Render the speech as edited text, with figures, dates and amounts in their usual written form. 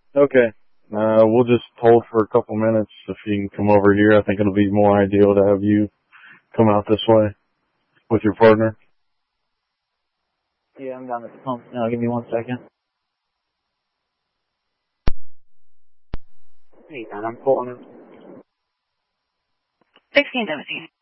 Okay. We'll just hold for a couple minutes. If you can come over here, I think it'll be more ideal to have you come out this way with your partner. Yeah, I'm down at the pump now. Give me 1 second. Hey, man, I'm pulling him. 1617.